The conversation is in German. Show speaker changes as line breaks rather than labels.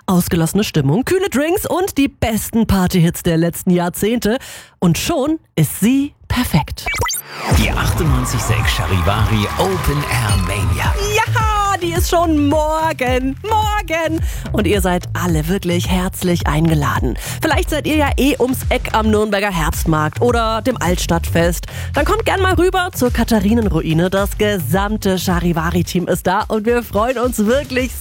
Ausgelassene Stimmung, kühle Drinks und die besten Partyhits der letzten Jahrzehnte. Und schon ist sie perfekt.
Die 98.6 Charivari Open Air Mania.
Ja, die ist schon morgen. Und ihr seid alle wirklich herzlich eingeladen. Vielleicht seid ihr ja ums Eck am Nürnberger Herbstmarkt oder dem Altstadtfest. Dann kommt gern mal rüber zur Katharinenruine. Das gesamte Charivari-Team ist da und wir freuen uns wirklich